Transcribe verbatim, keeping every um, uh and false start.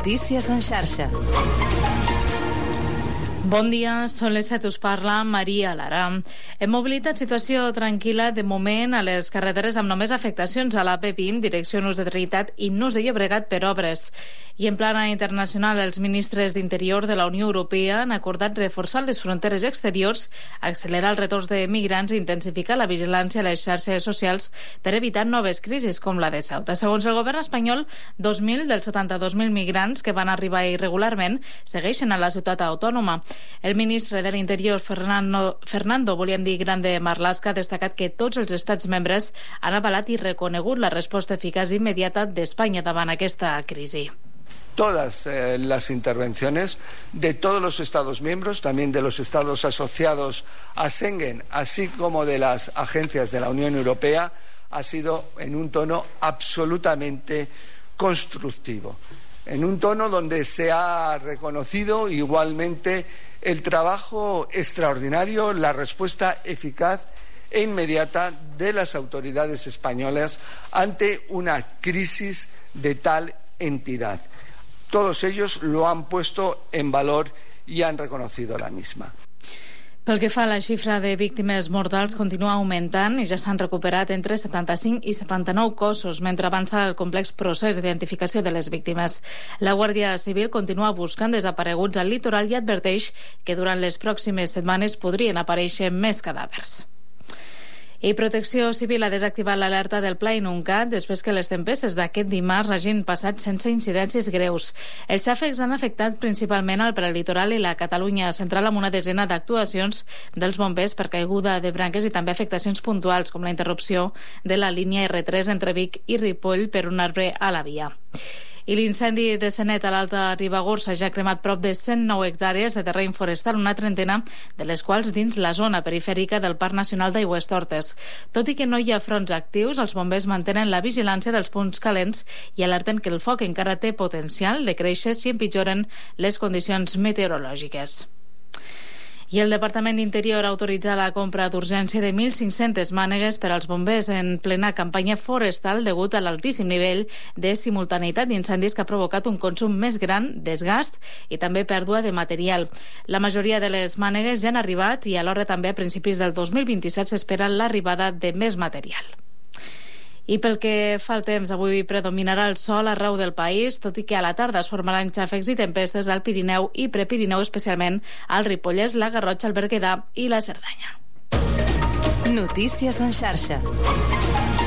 Notícies en xarxa. Bon dia, són les set, us parla Maria Lara. Hem mobilitat situació tranquil·la de moment a les carreteres amb només afectacions a l'A P vint, direcció Nus de Trinitat i Nus de Llobregat per obres. I en plana internacional, els ministres d'Interior de la Unió Europea han acordat reforçar les fronteres exteriors, accelerar el retorn de migrants i intensificar la vigilància a les xarxes socials per evitar noves crisis com la de Ceuta. Segons el govern espanyol, dos mil dels setanta-dos mil migrants que van arribar irregularment segueixen a la ciutat autònoma. El ministre de l'Interior, Fernando, Fernando volíem dir Grande Marlaska, ha destacat que tots els estats membres han avalat i reconegut la resposta eficaç i immediata d'Espanya davant aquesta crisi. Todas eh, las intervenciones de todos los Estados miembros, también de los Estados asociados a Schengen, así como de las agencias de la Unión Europea, ha sido en un tono absolutamente constructivo, en un tono donde se ha reconocido igualmente el trabajo extraordinario, la respuesta eficaz e inmediata de las autoridades españolas ante una crisis de tal entidad. Todos ellos lo han puesto en valor y han reconocido la misma. Pel que fa a la xifra de víctimes mortals, continua augmentant i ja s'han recuperat entre setanta-cinc i setanta-nou cossos mentre avança el complex procés d'identificació de les víctimes. La Guàrdia Civil continua buscant desapareguts al litoral i adverteix que durant les pròximes setmanes podrien aparèixer més cadàvers. I Protecció Civil ha desactivat l'alerta del Pla Inuncat després que les tempestes d'aquest dimarts hagin passat sense incidències greus. Els xàfecs han afectat principalment el prelitoral i la Catalunya central amb una desena d'actuacions dels bombers per caiguda de branques i també afectacions puntuals com la interrupció de la línia erre tres entre Vic i Ripoll per un arbre a la via. I l'incendi de Senet a l'Alta Ribagorça ja ha cremat prop de cent nou hectàrees de terreny forestal, una trentena de les quals dins la zona perifèrica del Parc Nacional d'Aigüestortes. Tot i que no hi ha fronts actius, els bombers mantenen la vigilància dels punts calents i alerten que el foc encara té potencial de créixer si empitjoren les condicions meteorològiques. I el Departament d'Interior ha autoritzat la compra d'urgència de mil cinc-centes mànegues per als bombers en plena campanya forestal degut a l'altíssim nivell de simultaneïtat d'incendis que ha provocat un consum més gran, desgast i també pèrdua de material. La majoria de les mànegues ja han arribat i alhora també a principis del dos mil vint-i-set s'espera l'arribada de més material. I pel que fa al temps, avui predominarà el sol arreu del país, tot i que a la tarda es formaran xàfecs i tempestes al Pirineu i Prepirineu, especialment al Ripollès, la Garrotxa, el Berguedà i la Cerdanya. Notícies en xarxa.